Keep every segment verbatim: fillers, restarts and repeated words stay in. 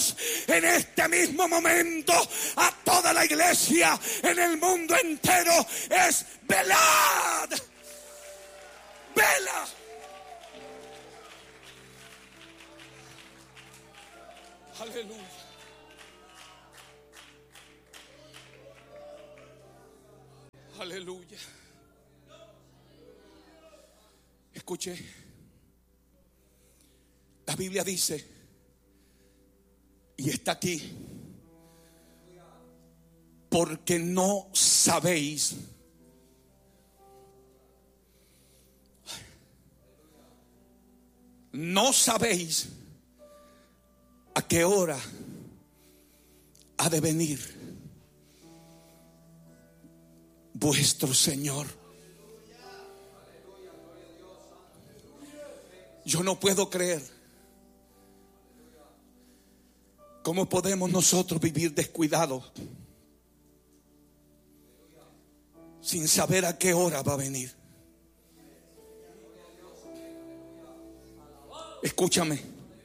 Dios en este mismo momento a toda la iglesia en el mundo entero es: velad, vela. Aleluya. Aleluya. Escuche. La Biblia dice, y está aquí, porque no sabéis no sabéis a qué hora ha de venir vuestro Señor. Yo no puedo creer cómo podemos nosotros vivir descuidados sin saber a qué hora va a venir. Escúchame,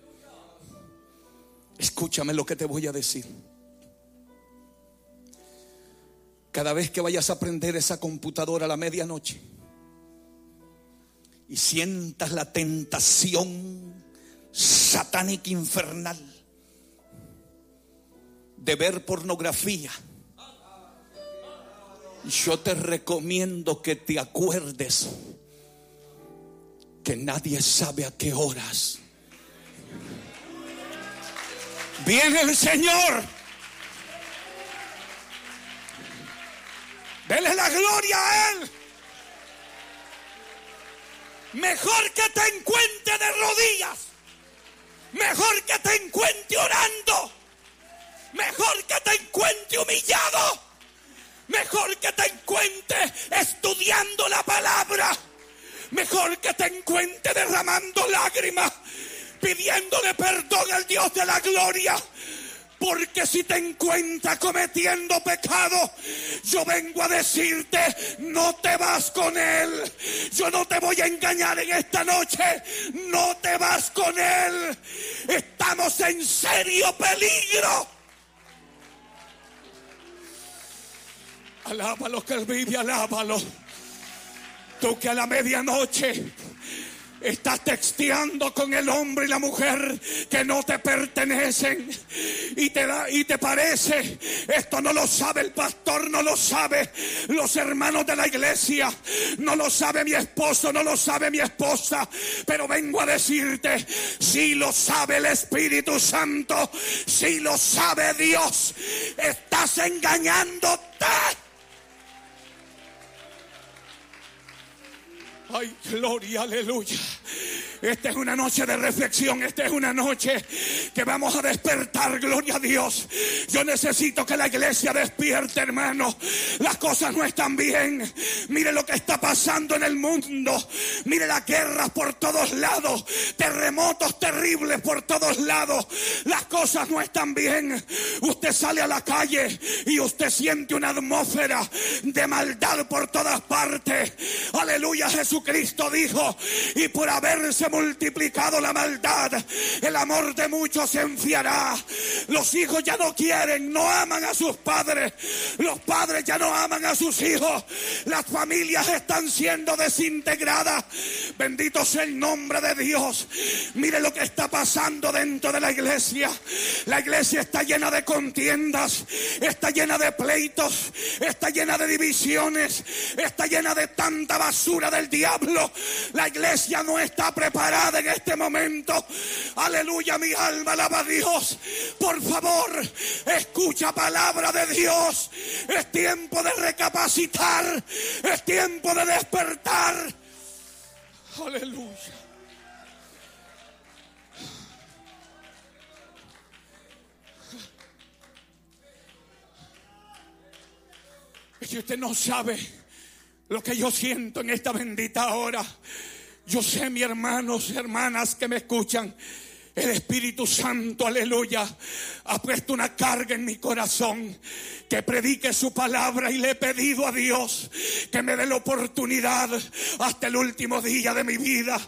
escúchame lo que te voy a decir. Cada vez que vayas a prender esa computadora a la medianoche y sientas la tentación satánica infernal de ver pornografía, yo te recomiendo que te acuerdes que nadie sabe a qué horas viene el Señor. Dele la gloria a Él. Mejor que te encuentre de rodillas, mejor que te encuentre orando, mejor que te encuentre humillado, mejor que te encuentre estudiando la palabra, mejor que te encuentre derramando lágrimas, pidiéndole perdón al Dios de la gloria. Porque si te encuentras cometiendo pecado, yo vengo a decirte, no te vas con Él. Yo no te voy a engañar en esta noche. No te vas con Él. Estamos en serio peligro. Alábalo que Él vive, alábalo. Tú que a la medianoche estás texteando con el hombre y la mujer que no te pertenecen y te da, y te parece, esto no lo sabe el pastor, no lo sabe los hermanos de la iglesia, no lo sabe mi esposo, no lo sabe mi esposa, pero vengo a decirte, si lo sabe el Espíritu Santo, si lo sabe Dios, estás engañándote. Ay, gloria, aleluya. Esta es una noche de reflexión. Esta es una noche que vamos a despertar, gloria a Dios. Yo necesito que la iglesia despierte, hermano. Las cosas no están bien. Mire lo que está pasando en el mundo. Mire las guerras por todos lados, terremotos terribles por todos lados. Las cosas no están bien. Usted sale a la calle y usted siente una atmósfera de maldad por todas partes. Aleluya. Jesucristo dijo, y por haberse multiplicado la maldad, el amor de muchos se enfriará. Los hijos ya no quieren, no aman a sus padres. Los padres ya no aman a sus hijos. Las familias están siendo desintegradas. Bendito sea el nombre de Dios. Mire lo que está pasando dentro de la iglesia. La iglesia está llena de contiendas, está llena de pleitos, está llena de divisiones, está llena de tanta basura del diablo. La iglesia no está preparada en este momento. Aleluya, mi alma alaba a Dios. Por favor, escucha palabra de Dios. Es tiempo de recapacitar, es tiempo de despertar. Aleluya. Si usted no sabe lo que yo siento en esta bendita hora, yo sé, mis hermanos y hermanas que me escuchan, el Espíritu Santo, aleluya, ha puesto una carga en mi corazón, que predique su palabra, y le he pedido a Dios que me dé la oportunidad hasta el último día de mi vida